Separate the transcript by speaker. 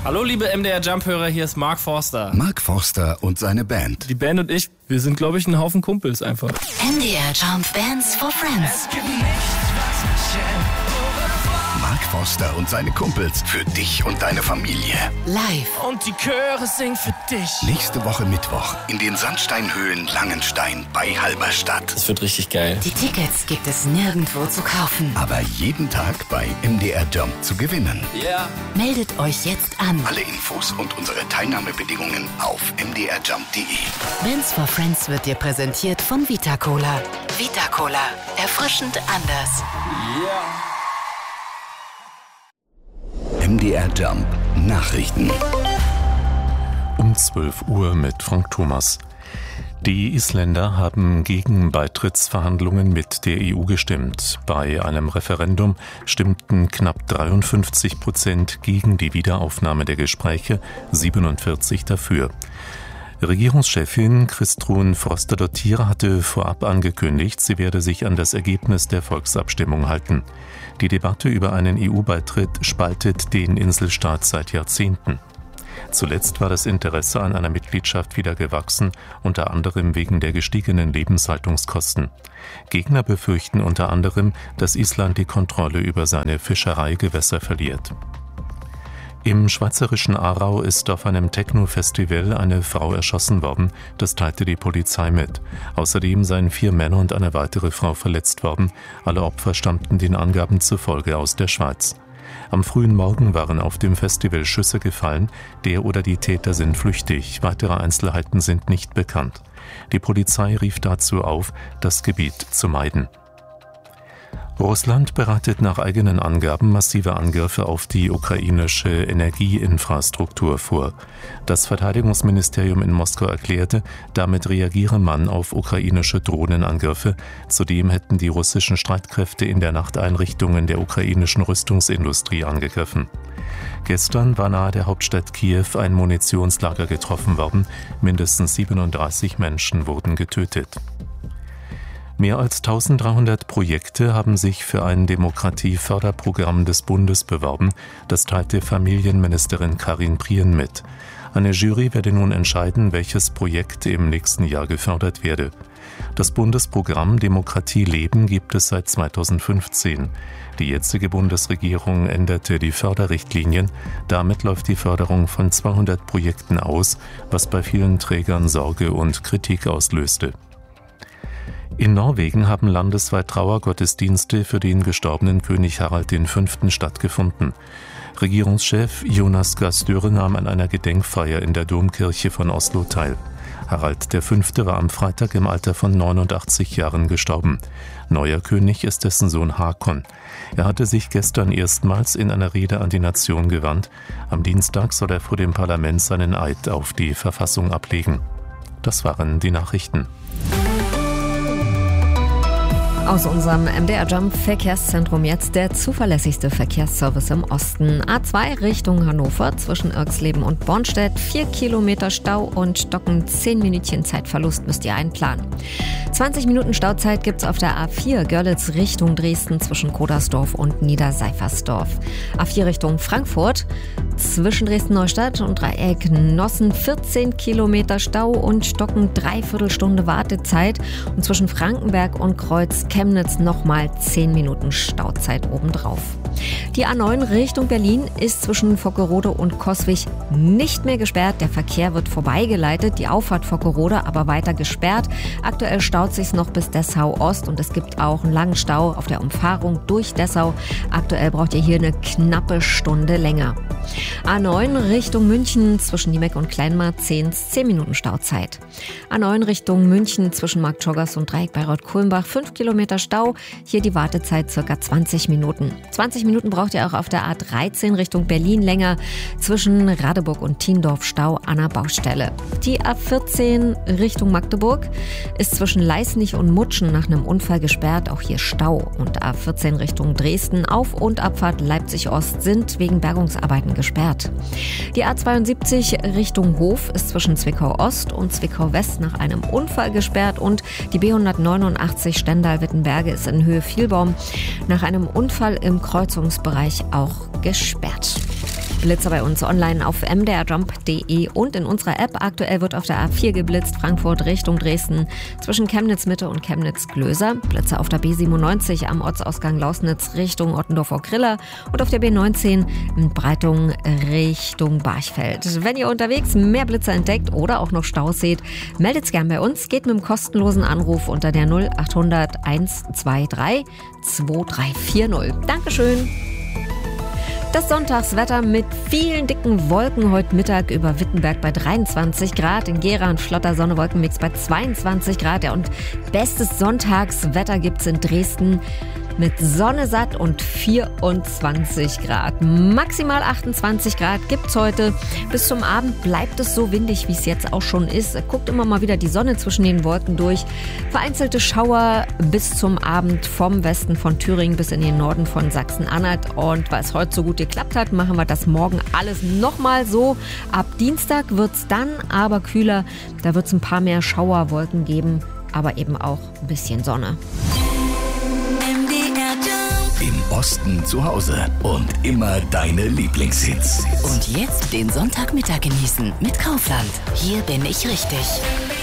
Speaker 1: Hallo liebe MDR Jump-Hörer, hier ist Mark Forster.
Speaker 2: Mark Forster und seine Band.
Speaker 1: Die Band und ich, wir sind glaube ich ein Haufen Kumpels einfach.
Speaker 3: MDR Jump Bands for Friends.
Speaker 2: Mark Forster und seine Kumpels für dich und deine Familie.
Speaker 3: Live.
Speaker 1: Und die Chöre singen für dich.
Speaker 2: Nächste Woche Mittwoch in den Sandsteinhöhlen Langenstein bei Halberstadt.
Speaker 1: Das wird richtig geil.
Speaker 3: Die Tickets gibt es nirgendwo zu kaufen.
Speaker 2: Aber jeden Tag bei MDR Jump zu gewinnen.
Speaker 1: Ja. Yeah.
Speaker 3: Meldet euch jetzt an.
Speaker 2: Alle Infos und unsere Teilnahmebedingungen auf mdrjump.de.
Speaker 3: Bands for Friends wird dir präsentiert von Vita Cola. Vita Cola. Erfrischend anders.
Speaker 1: Ja. Yeah.
Speaker 2: MDR Jump Nachrichten.
Speaker 4: Um 12 Uhr mit Frank Thomas. Die Isländer haben gegen Beitrittsverhandlungen mit der EU gestimmt. Bei einem Referendum stimmten knapp 53% gegen die Wiederaufnahme der Gespräche, 47% dafür. Regierungschefin Kristrún Frostadóttir hatte vorab angekündigt, sie werde sich an das Ergebnis der Volksabstimmung halten. Die Debatte über einen EU-Beitritt spaltet den Inselstaat seit Jahrzehnten. Zuletzt war das Interesse an einer Mitgliedschaft wieder gewachsen, unter anderem wegen der gestiegenen Lebenshaltungskosten. Gegner befürchten unter anderem, dass Island die Kontrolle über seine Fischereigewässer verliert. Im schweizerischen Aarau ist auf einem Techno-Festival eine Frau erschossen worden, das teilte die Polizei mit. Außerdem seien 4 Männer und eine weitere Frau verletzt worden. Alle Opfer stammten den Angaben zufolge aus der Schweiz. Am frühen Morgen waren auf dem Festival Schüsse gefallen, der oder die Täter sind flüchtig, weitere Einzelheiten sind nicht bekannt. Die Polizei rief dazu auf, das Gebiet zu meiden. Russland bereitet nach eigenen Angaben massive Angriffe auf die ukrainische Energieinfrastruktur vor. Das Verteidigungsministerium in Moskau erklärte, damit reagiere man auf ukrainische Drohnenangriffe. Zudem hätten die russischen Streitkräfte in der Nacht Einrichtungen der ukrainischen Rüstungsindustrie angegriffen. Gestern war nahe der Hauptstadt Kiew ein Munitionslager getroffen worden. Mindestens 37 Menschen wurden getötet. Mehr als 1300 Projekte haben sich für ein Demokratieförderprogramm des Bundes beworben. Das teilte Familienministerin Karin Prien mit. Eine Jury werde nun entscheiden, welches Projekt im nächsten Jahr gefördert werde. Das Bundesprogramm Demokratie leben gibt es seit 2015. Die jetzige Bundesregierung änderte die Förderrichtlinien. Damit läuft die Förderung von 200 Projekten aus, was bei vielen Trägern Sorge und Kritik auslöste. In Norwegen haben landesweit Trauergottesdienste für den gestorbenen König Harald V. stattgefunden. Regierungschef Jonas Gahr Støre nahm an einer Gedenkfeier in der Domkirche von Oslo teil. Harald V. war am Freitag im Alter von 89 Jahren gestorben. Neuer König ist dessen Sohn Håkon. Er hatte sich gestern erstmals in einer Rede an die Nation gewandt. Am Dienstag soll er vor dem Parlament seinen Eid auf die Verfassung ablegen. Das waren die Nachrichten.
Speaker 5: Aus unserem MDR Jump Verkehrszentrum jetzt der zuverlässigste Verkehrsservice im Osten. A2 Richtung Hannover zwischen Irxleben und Bornstedt. 4 Kilometer Stau und Stocken, 10 Minütchen Zeitverlust müsst ihr einplanen. 20 Minuten Stauzeit gibt's auf der A4 Görlitz Richtung Dresden zwischen Kodersdorf und Niederseifersdorf. A4 Richtung Frankfurt zwischen Dresden-Neustadt und Dreieck Nossen 14 Kilometer Stau und Stocken, 3/4 Stunde Wartezeit. Und zwischen Frankenberg und Kreuz Chemnitz nochmal 10 Minuten Stauzeit obendrauf. Die A9 Richtung Berlin ist zwischen Vockerode und Coswig nicht mehr gesperrt. Der Verkehr wird vorbeigeleitet, die Auffahrt Vockerode aber weiter gesperrt. Aktuell staut sich's noch bis Dessau Ost und es gibt auch einen langen Stau auf der Umfahrung durch Dessau. Aktuell braucht ihr hier eine knappe Stunde länger. A9 Richtung München zwischen Niemek und Kleinmarkt 10 Minuten Stauzeit. A9 Richtung München zwischen Marktjoggers und Dreieck Bayreuth-Kulmbach 5 Kilometer Stau. Hier die Wartezeit ca. 20 Minuten. 20 Minuten braucht ihr auch auf der A13 Richtung Berlin länger. Zwischen Radeburg und Thiendorf Stau an der Baustelle. Die A14 Richtung Magdeburg ist zwischen Leisnig und Mutschen nach einem Unfall gesperrt. Auch hier Stau. Und A14 Richtung Dresden Auf- und Abfahrt Leipzig-Ost sind wegen Bergungsarbeiten gesperrt. Die A72 Richtung Hof ist zwischen Zwickau-Ost und Zwickau-West nach einem Unfall gesperrt und die B189 Stendal-Wittenberge ist in Höhe Vielbaum nach einem Unfall im Kreuzungsbereich auch gesperrt. Blitzer bei uns online auf mdrjump.de und in unserer App. Aktuell wird auf der A4 geblitzt, Frankfurt Richtung Dresden zwischen Chemnitz Mitte und Chemnitz Glöser. Blitzer auf der B97 am Ortsausgang Lausnitz Richtung Ottendorf-Griller und auf der B19 in Breitung Richtung Barchfeld. Wenn ihr unterwegs mehr Blitzer entdeckt oder auch noch Staus seht, meldet's gern bei uns. Geht mit dem kostenlosen Anruf unter der 0800 123 2340. Dankeschön. Das Sonntagswetter mit vielen dicken Wolken heute Mittag über Wittenberg bei 23 Grad, in Gera und flotter Sonne-Wolkenmix bei 22 Grad. Ja, und bestes Sonntagswetter gibt's in Dresden mit Sonne satt und 24 Grad. Maximal 28 Grad gibt's heute. Bis zum Abend bleibt es so windig, wie es jetzt auch schon ist. Guckt immer mal wieder die Sonne zwischen den Wolken durch. Vereinzelte Schauer bis zum Abend vom Westen von Thüringen bis in den Norden von Sachsen-Anhalt. Und weil es heute so gut geklappt hat, machen wir das morgen alles nochmal so. Ab Dienstag wird's dann aber kühler. Da wird's ein paar mehr Schauerwolken geben, aber eben auch ein bisschen Sonne.
Speaker 2: Im Osten zu Hause und immer deine Lieblingshits.
Speaker 3: Und jetzt den Sonntagmittag genießen mit Kaufland. Hier bin ich richtig.